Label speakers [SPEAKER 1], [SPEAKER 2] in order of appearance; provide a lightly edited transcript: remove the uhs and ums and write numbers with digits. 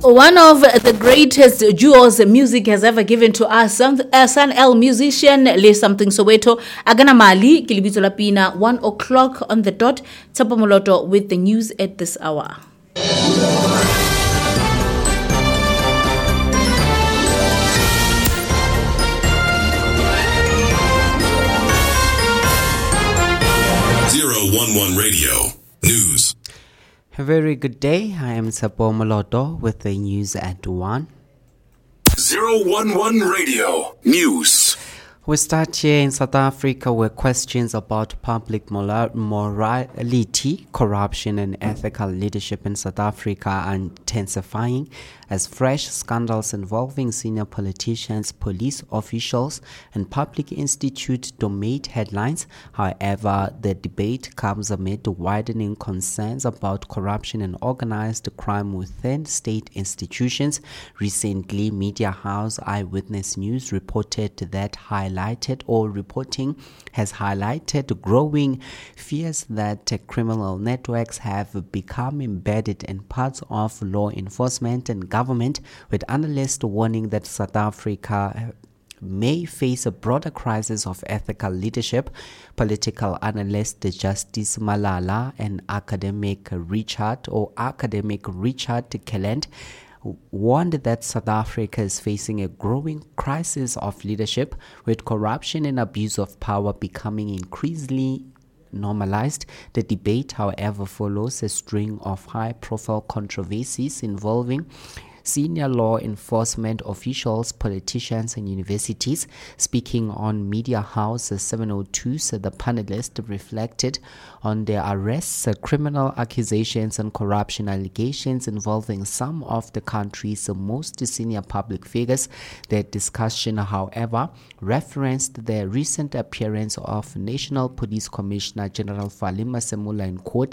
[SPEAKER 1] One of the greatest jewels music has ever given to us, Sun L musician, Le Something Soweto, Agana Mali, Kilibito Lapina, 1 o'clock on the dot, Tsapo Moloto with the news at this hour.
[SPEAKER 2] One Radio News.
[SPEAKER 3] A very good day. I am Tsapo Moloto with the news at 1.
[SPEAKER 2] 011 Radio News.
[SPEAKER 3] We start here in South Africa where questions about public morality, corruption and ethical leadership in South Africa are intensifying as fresh scandals involving senior politicians, police officials and public institutes dominate headlines. However, the debate comes amid widening concerns about corruption and organized crime within state institutions. Recently, media house Eyewitness News reported that reporting has highlighted growing fears that criminal networks have become embedded in parts of law enforcement and government, with analysts warning that South Africa may face a broader crisis of ethical leadership. Political analyst Justice Malala and academic Richard Kelland warned that South Africa is facing a growing crisis of leadership, with corruption and abuse of power becoming increasingly normalized. The debate, however, follows a string of high-profile controversies involving senior law enforcement officials, politicians and universities. Speaking on Media House 702, the panelists reflected on the arrests, criminal accusations and corruption allegations involving some of the country's most senior public figures. The discussion, however, referenced the recent appearance of National Police Commissioner General Falima Semula in court,